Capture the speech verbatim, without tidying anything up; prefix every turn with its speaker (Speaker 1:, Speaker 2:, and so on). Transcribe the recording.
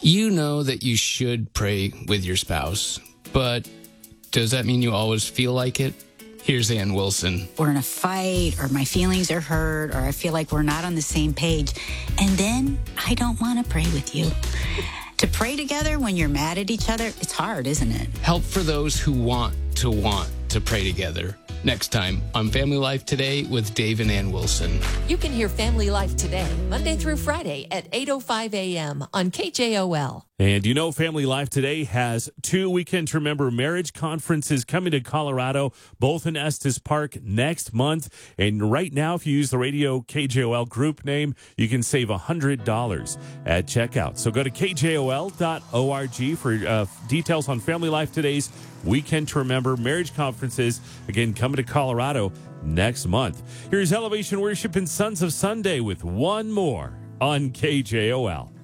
Speaker 1: You know that you should pray with your spouse, but does that mean you always feel like it? Here's Ann Wilson.
Speaker 2: We're in a fight, or my feelings are hurt, or I feel like we're not on the same page. And then I don't want to pray with you. To pray together when you're mad at each other, it's hard, isn't it?
Speaker 1: Help for those who want to want to pray together. Next time on Family Life Today with Dave and Ann Wilson.
Speaker 3: You can hear Family Life Today, Monday through Friday at eight oh five a.m. on K J O L.
Speaker 4: And you know, Family Life Today has two Weekend to Remember marriage conferences coming to Colorado, both in Estes Park next month. And right now, if you use the radio K J O L group name, you can save one hundred dollars at checkout. So go to K J O L dot org for uh, details on Family Life Today's Weekend to Remember marriage conferences. Again, coming to Colorado next month. Here's Elevation Worship and Sons of Sunday with one more on K J O L.